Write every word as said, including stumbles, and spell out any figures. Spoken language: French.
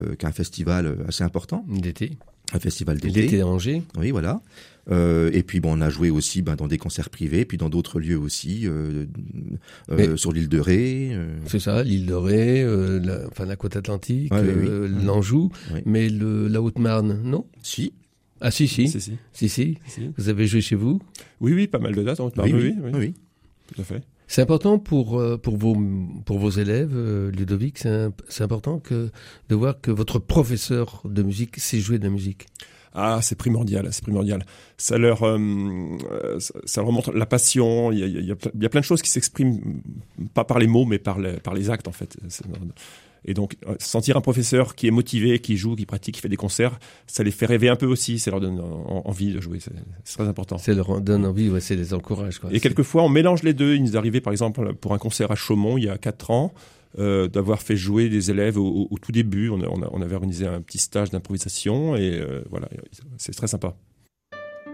euh, qui est un festival assez important. D'été. Un festival d'été. L'été à Angers. Oui, voilà. Euh, et puis bon, on a joué aussi ben, dans des concerts privés, puis dans d'autres lieux aussi, euh, euh, sur l'île de Ré. Euh... C'est ça, l'île de Ré, euh, la, enfin la côte atlantique, ouais, euh, oui, oui. l'Anjou, oui. mais le, la Haute-Marne, non ? Si. Ah si, si. Si, si. si, si. si. Vous avez joué chez vous ? Oui, oui, pas mal de dates en Haute-Marne. Oui, oui, oui, oui. oui. Tout à fait. C'est important pour, pour, vos, pour vos élèves, euh, Ludovic, c'est, un, c'est important que, de voir que votre professeur de musique sait jouer de la musique. Ah, c'est primordial, c'est primordial. Ça leur, euh, ça, ça leur montre la passion. Il y a, il y a, il y a plein de choses qui s'expriment pas par les mots, mais par les, par les actes en fait. C'est, et donc, sentir un professeur qui est motivé, qui joue, qui pratique, qui fait des concerts, ça les fait rêver un peu aussi. Ça leur donne envie de jouer. C'est, c'est très important. Ça leur donne envie, ouais, ça les encourage, quoi. Et c'est... quelquefois, on mélange les deux. Il nous est arrivé, par exemple, pour un concert à Chaumont il y a quatre ans. Euh, d'avoir fait jouer des élèves au, au, au tout début. On, a, on, a, on avait organisé un petit stage d'improvisation et euh, voilà, c'est très sympa.